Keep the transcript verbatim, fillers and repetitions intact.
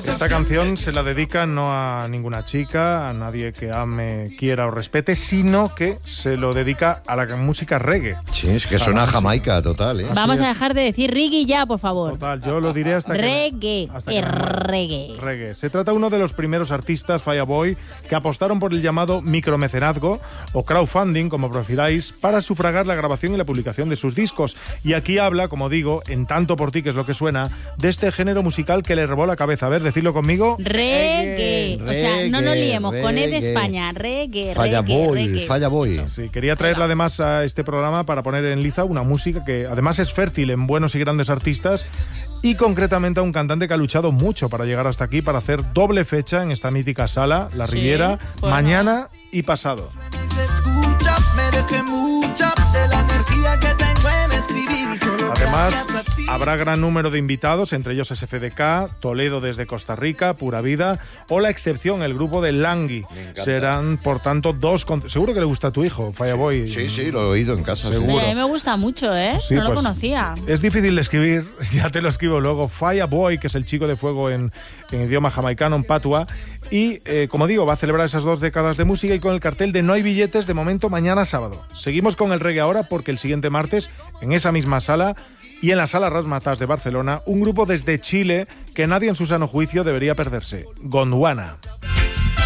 Esta canción se la dedica no a ninguna chica, a nadie que ame, quiera o respete, sino que se lo dedica a la música reggae. Sí, es que suena a Jamaica total, ¿eh? Vamos a dejar de decir reggae ya, por favor. Total, yo lo diré hasta que... Reggae, hasta que me muera. reggae. Reggae. Se trata de uno de los primeros artistas, Fireboy, que apostaron por el llamado micromecenazgo o crowdfunding, como prefiráis, para sufragar la grabación y la publicación de sus discos. Y aquí habla, como digo, en Tanto por ti, que es lo que suena, de este género musical que le robó la cabeza. A ver, decirlo conmigo. Reggae. O sea, no nos liemos con E de España. Reggae, Fireboy, reggae. Fireboy. Sí, quería traerla además a este programa para poner en liza una música que además es fértil en buenos y grandes artistas y concretamente a un cantante que ha luchado mucho para llegar hasta aquí, para hacer doble fecha en esta mítica sala, La Sí, Riviera, bueno. mañana y pasado. Escucha, me dejé mucha de la energía que tengo en escribir. Solo Además, gracias a ti. habrá gran número de invitados, entre ellos S F D K, Toledo desde Costa Rica, Pura Vida o la excepción, el grupo de Langui. Serán, por tanto, dos... Con... Seguro que le gusta a tu hijo, Fireboy. Sí, sí, lo he oído en casa. Seguro. A mí me gusta mucho, ¿eh? Sí, no lo pues, conocía. Es difícil de escribir, ya te lo escribo luego. Fireboy, que es el chico de fuego en, en idioma jamaicano, en patua. Y, eh, como digo, va a celebrar esas dos décadas de música y con el cartel de no hay billetes de momento mañana sábado. Seguimos con el reggae ahora porque el siguiente martes, en esa misma sala y en la sala Razzmatazz de Barcelona, un grupo desde Chile que nadie en su sano juicio debería perderse. Gondwana.